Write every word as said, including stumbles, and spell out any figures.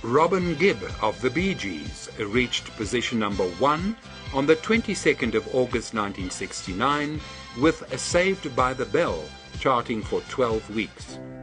Robin Gibb of the Bee Gees reached position number one on the twenty-second of August nineteen sixty-nine with Saved by the Bell charting for twelve weeks.